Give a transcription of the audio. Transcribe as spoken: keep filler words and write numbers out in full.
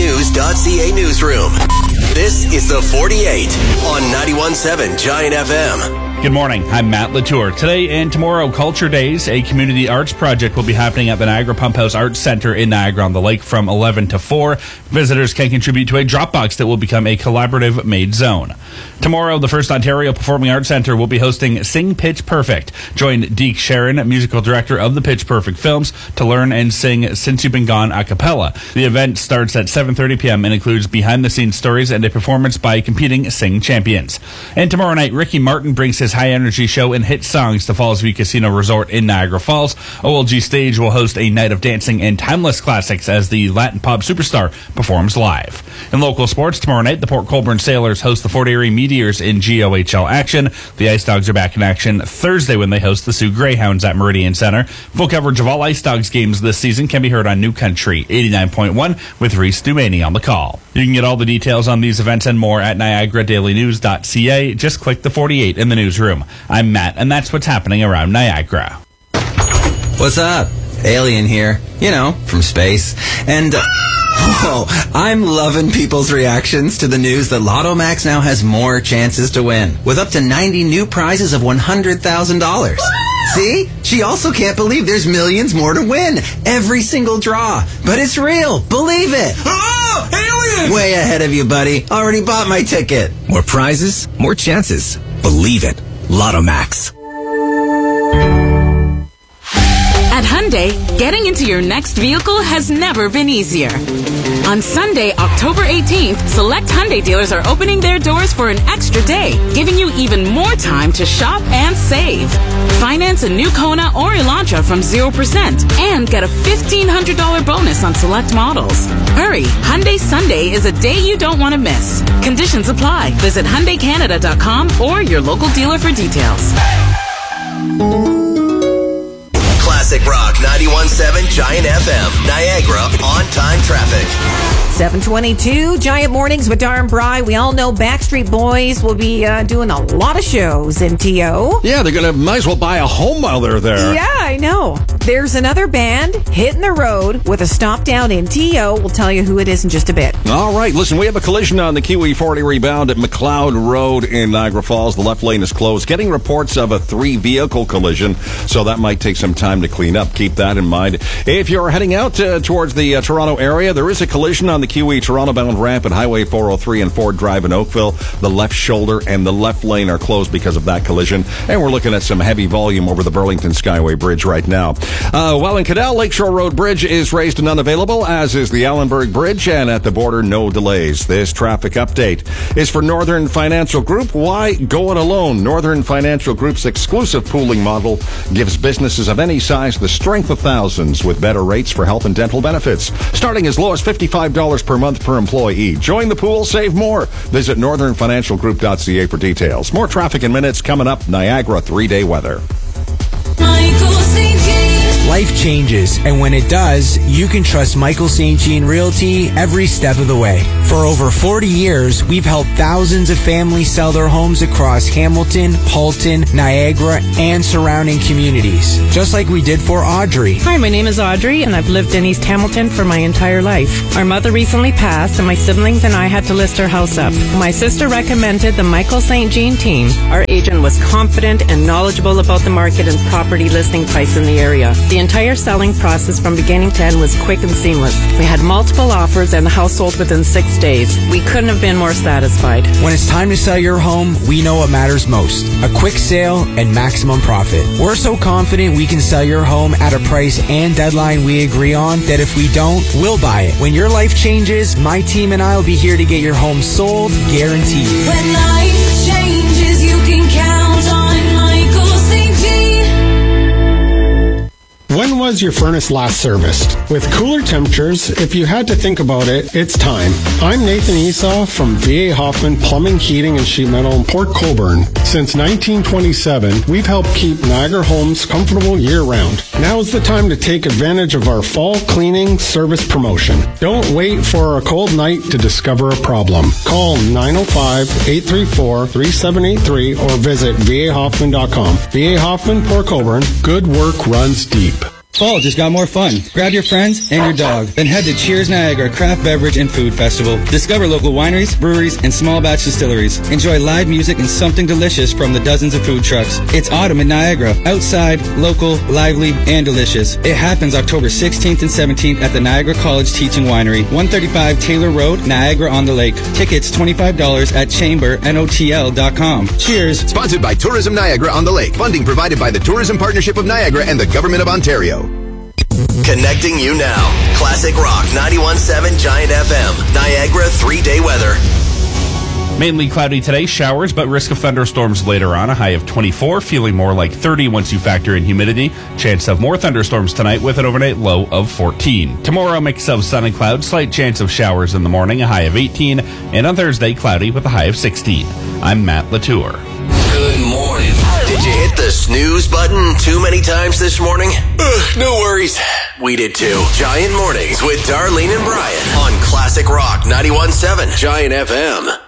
news dot c a newsroom. This is the forty-eight on ninety-one point seven Giant F M. Good morning, I'm Matt Latour. Today and tomorrow, Culture Days, a community arts project will be happening at the Niagara Pump House Arts Centre in Niagara-on-the-Lake from eleven to four. Visitors can contribute to a Dropbox that will become a collaborative made zone. Tomorrow, the First Ontario Performing Arts Centre will be hosting Sing Pitch Perfect. Join Deke Sharon, musical director of the Pitch Perfect films, to learn and sing Since You've Been Gone a cappella. The event starts at seven thirty p.m. and includes behind-the-scenes stories and a performance by competing Sing champions. And tomorrow night, Ricky Martin brings his high-energy show and hit songs to Fallsview Casino Resort in Niagara Falls. O L G Stage will host a night of dancing and timeless classics as the Latin pop superstar performs live. In local sports, tomorrow night, the Port Colborne Sailors host the Fort Erie Meteors in G O H L action. The Ice Dogs are back in action Thursday when they host the Sioux Greyhounds at Meridian Centre. Full coverage of all Ice Dogs games this season can be heard on New Country eighty-nine point one with Reese Dumaney on the call. You can get all the details on these events and more at Niagara Daily News dot c a. Just click the forty-eight in the newsroom. I'm Matt, and that's what's happening around Niagara. What's up? Alien here. You know, from space. And, uh, oh, I'm loving people's reactions to the news that Lotto Max now has more chances to win, with up to ninety new prizes of one hundred thousand dollars. See? She also can't believe there's millions more to win. Every single draw. But it's real. Believe it. Oh, alien! Way ahead of you, buddy. Already bought my ticket. More prizes, more chances. Believe it. Lotto Max. At Hyundai, getting into your next vehicle has never been easier. On Sunday, October eighteenth, select Hyundai dealers are opening their doors for an extra day, giving you even more time to shop and save. Finance a new Kona or Elantra from zero percent and get a fifteen hundred dollars bonus on select models. Hurry, Hyundai Sunday is a day you don't want to miss. Conditions apply. Visit Hyundai Canada dot com or your local dealer for details. Classic Rock ninety-one point seven Giant F M. Niagara on-time traffic. seven twenty-two, Giant Mornings with Darren Bry. We all know Backstreet Boys will be uh, doing a lot of shows in T O. Yeah, they're going to might as well buy a home while they're there. Yeah, I know. There's another band hitting the road with a stop down in T O. We'll tell you who it is in just a bit. All right, listen, we have a collision on the Kiwi forty rebound at McLeod Road in Niagara Falls. The left lane is closed. Getting reports of a three-vehicle collision, so that might take some time to clean up. Keep that in mind. If you're heading out uh, towards the uh, Toronto area, there is a collision on the Kiwi Toronto-bound ramp at Highway four oh three and Ford Drive in Oakville. The left shoulder and the left lane are closed because of that collision, and we're looking at some heavy volume over the Burlington Skyway Bridge right now. Uh, while in Cadell, Lakeshore Road Bridge is raised and unavailable, as is the Allenburg Bridge, and at the border, no delays. This traffic update is for Northern Financial Group. Why go it alone? Northern Financial Group's exclusive pooling model gives businesses of any size the strength of thousands with better rates for health and dental benefits, starting as low as fifty-five dollars per month per employee. Join the pool, save more. Visit northern financial group dot c a for details. More traffic in minutes coming up. Niagara three-day weather. Life changes, and when it does, you can trust Michael Saint Jean Realty every step of the way. For over forty years, we've helped thousands of families sell their homes across Hamilton, Halton, Niagara, and surrounding communities, just like we did for Audrey. Hi, my name is Audrey, and I've lived in East Hamilton for my entire life. Our mother recently passed, and my siblings and I had to list her house up. My sister recommended the Michael Saint Jean team. Our agent was confident and knowledgeable about the market and property listing price in the area. The entire selling process from beginning to end was quick and seamless. We had multiple offers and the house sold within six days. We couldn't have been more satisfied. When it's time to sell your home, we know what matters most. A quick sale and maximum profit. We're so confident we can sell your home at a price and deadline we agree on that if we don't, we'll buy it. When your life changes, my team and I will be here to get your home sold, guaranteed. When life changes, you can count on Michael Saint Jean. When was your furnace last serviced? With cooler temperatures, if you had to think about it, it's time. I'm Nathan Esau from V A Hoffman Plumbing, Heating, and Sheet Metal in Port Colborne. Since nineteen twenty-seven, we've helped keep Niagara homes comfortable year-round. Now is the time to take advantage of our fall cleaning service promotion. Don't wait for a cold night to discover a problem. Call nine oh five, eight three four, three seven eight three or visit v a hoffman dot com. V A Hoffman, Port Colborne. Good work runs deep. Fall just got more fun. Grab your friends and your dog. Then head to Cheers Niagara Craft Beverage and Food Festival. Discover local wineries, breweries, and small batch distilleries. Enjoy live music and something delicious from the dozens of food trucks. It's autumn in Niagara. Outside, local, lively, and delicious. It happens October sixteenth and seventeenth at the Niagara College Teaching Winery, one thirty-five Taylor Road, Niagara-on-the-Lake. Tickets twenty-five dollars at chamber N O T L dot com. Cheers. Sponsored by Tourism Niagara-on-the-Lake. Funding provided by the Tourism Partnership of Niagara and the Government of Ontario. Connecting you now. Classic Rock ninety-one point seven Giant F M. Niagara three-day weather. Mainly cloudy today, showers, but risk of thunderstorms later on. A high of twenty-four, feeling more like thirty once you factor in humidity. Chance of more thunderstorms tonight with an overnight low of fourteen. Tomorrow, mix of sun and clouds, slight chance of showers in the morning, a high of eighteen. And on Thursday, cloudy with a high of sixteen. I'm Matt Latour. Good morning. Did you hit the snooze button too many times this morning? Ugh, no worries. We did too. Giant Mornings with Darlene and Brian on Classic Rock ninety-one point seven Giant F M.